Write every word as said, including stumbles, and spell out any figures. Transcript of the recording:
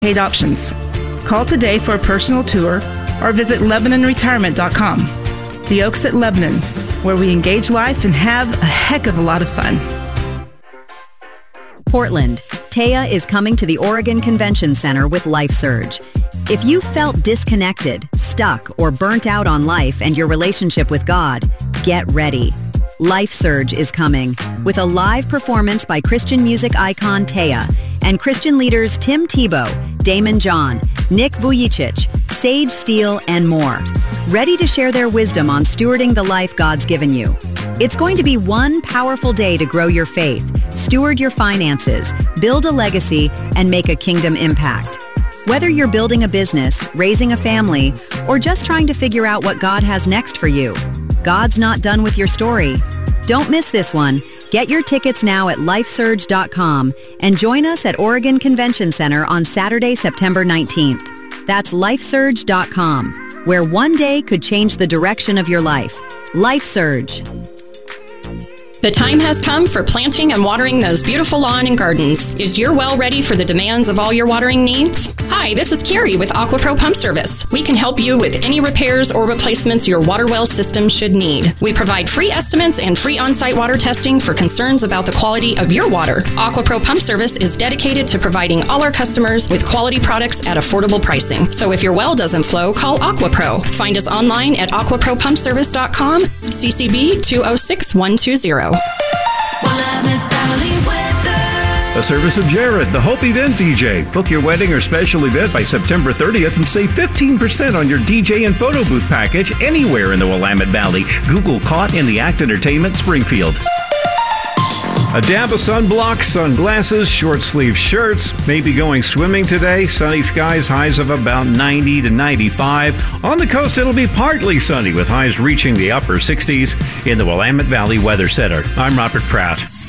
paid options. Call today for a personal tour or visit Lebanon Retirement dot com. The Oaks at Lebanon, where we engage life and have a heck of a lot of fun. Portland, Taya is coming to the Oregon Convention Center with LifeSurge. If you felt disconnected, stuck, or burnt out on life and your relationship with God, get ready. LifeSurge is coming with a live performance by Christian music icon Taya and Christian leaders Tim Tebow, Damon John, Nick Vujicic, Sage Steele, and more. Ready to share their wisdom on stewarding the life God's given you. It's going to be one powerful day to grow your faith, steward your finances, build a legacy, and make a kingdom impact. Whether you're building a business, raising a family, or just trying to figure out what God has next for you, God's not done with your story. Don't miss this one. Get your tickets now at life surge dot com and join us at Oregon Convention Center on Saturday, September nineteenth. That's life surge dot com, where one day could change the direction of your life. LifeSurge. The time has come for planting and watering those beautiful lawn and gardens. Is your well ready for the demands of all your watering needs? Hi, this is Carrie with AquaPro Pump Service. We can help you with any repairs or replacements your water well system should need. We provide free estimates and free on-site water testing for concerns about the quality of your water. AquaPro Pump Service is dedicated to providing all our customers with quality products at affordable pricing. So if your well doesn't flow, call AquaPro. Find us online at aqua pro pump service dot com, C C B two oh six one two zero. A service of Jared, the Hope Event D J. Book your wedding or special event by September thirtieth and save fifteen percent on your D J and photo booth package anywhere in the Willamette Valley. Google Caught in the Act Entertainment, Springfield. A dab of sunblock, sunglasses, short-sleeve shirts. Maybe going swimming today. Sunny skies, highs of about ninety to ninety-five. On the coast, it'll be partly sunny with highs reaching the upper sixties in the Willamette Valley Weather Center. I'm Robert Pratt.